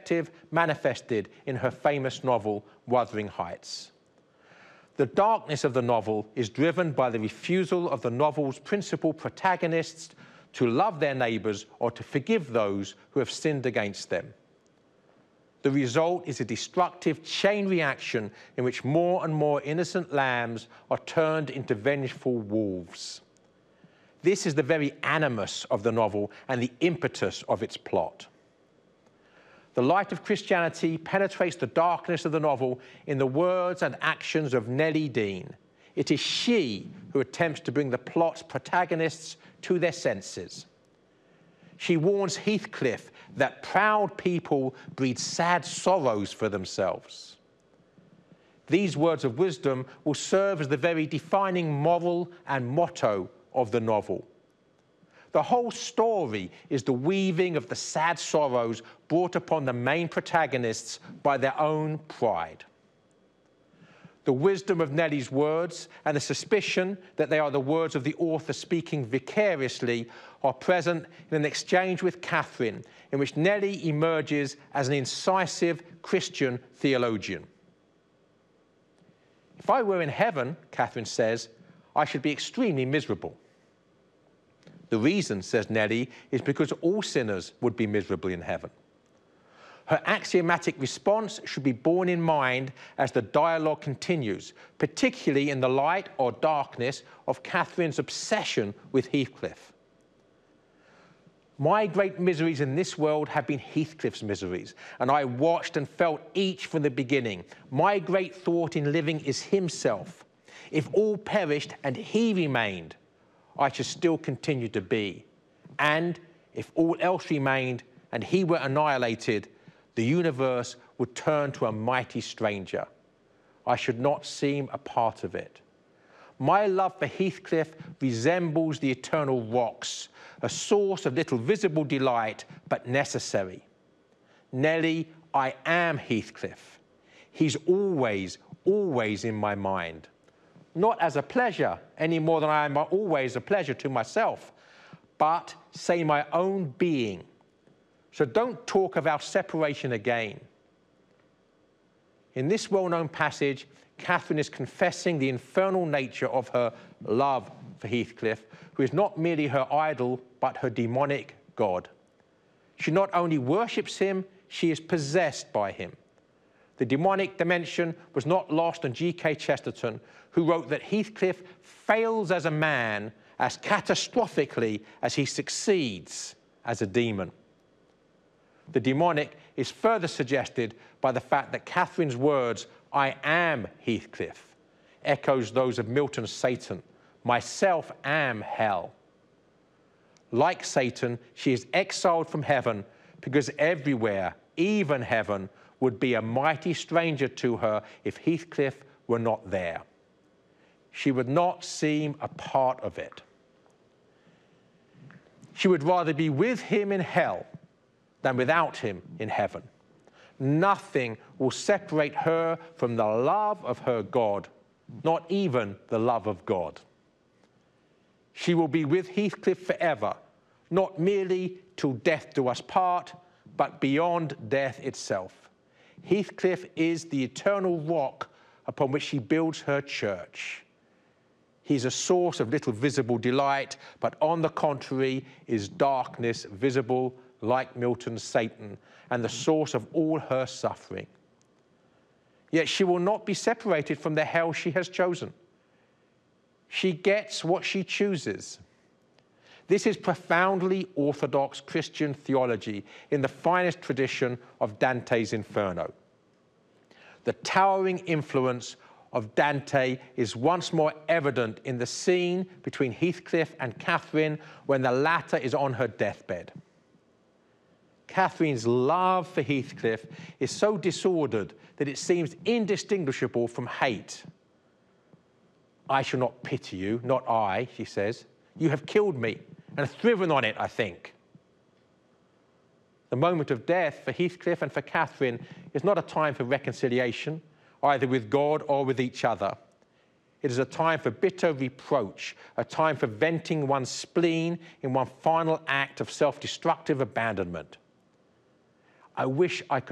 perspective manifested in her famous novel, Wuthering Heights. The darkness of the novel is driven by the refusal of the novel's principal protagonists to love their neighbours or to forgive those who have sinned against them. The result is a destructive chain reaction in which more and more innocent lambs are turned into vengeful wolves. This is the very animus of the novel and the impetus of its plot. The light of Christianity penetrates the darkness of the novel in the words and actions of Nellie Dean. It is she who attempts to bring the plot's protagonists to their senses. She warns Heathcliff that proud people breed sad sorrows for themselves. These words of wisdom will serve as the very defining moral and motto of the novel. The whole story is the weaving of the sad sorrows brought upon the main protagonists by their own pride. The wisdom of Nellie's words and the suspicion that they are the words of the author speaking vicariously are present in an exchange with Catherine, in which Nellie emerges as an incisive Christian theologian. If I were in heaven, Catherine says, I should be extremely miserable. The reason, says Nellie, is because all sinners would be miserable in heaven. Her axiomatic response should be borne in mind as the dialogue continues, particularly in the light or darkness of Catherine's obsession with Heathcliff. My great miseries in this world have been Heathcliff's miseries, and I watched and felt each from the beginning. My great thought in living is himself. If all perished and he remained, I should still continue to be. And if all else remained and he were annihilated, the universe would turn to a mighty stranger. I should not seem a part of it. My love for Heathcliff resembles the eternal rocks, a source of little visible delight, but necessary. Nellie, I am Heathcliff. He's always, always in my mind. Not as a pleasure, any more than I am always a pleasure to myself, but, say, my own being. So don't talk of our separation again. In this well-known passage, Catherine is confessing the infernal nature of her love for Heathcliff, who is not merely her idol, but her demonic god. She not only worships him, she is possessed by him. The demonic dimension was not lost on G.K. Chesterton, who wrote that Heathcliff fails as a man as catastrophically as he succeeds as a demon. The demonic is further suggested by the fact that Catherine's words, I am Heathcliff, echoes those of Milton's Satan, myself am hell. Like Satan, she is exiled from heaven because everywhere, even heaven, would be a mighty stranger to her if Heathcliff were not there. She would not seem a part of it. She would rather be with him in hell than without him in heaven. Nothing will separate her from the love of her God, not even the love of God. She will be with Heathcliff forever, not merely till death do us part, but beyond death itself. Heathcliff is the eternal rock upon which she builds her church. He's a source of little visible delight, but on the contrary is darkness visible like Milton's Satan, and the source of all her suffering. Yet she will not be separated from the hell she has chosen. She gets what she chooses. This is profoundly orthodox Christian theology in the finest tradition of Dante's Inferno. The towering influence of Dante is once more evident in the scene between Heathcliff and Catherine when the latter is on her deathbed. Catherine's love for Heathcliff is so disordered that it seems indistinguishable from hate. I shall not pity you, not I, she says. You have killed me and thriven on it, I think. The moment of death for Heathcliff and for Catherine is not a time for reconciliation, either with God or with each other. It is a time for bitter reproach, a time for venting one's spleen in one final act of self-destructive abandonment. I wish I could